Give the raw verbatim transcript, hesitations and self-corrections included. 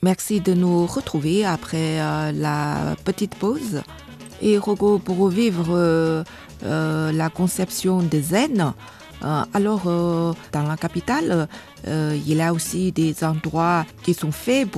Merci de nous retrouver après euh, la petite pause. Et Rogo, pour vivre euh, euh, la conception de zen, euh, alors euh, dans la capitale, euh, il y a aussi des endroits qui sont faits pour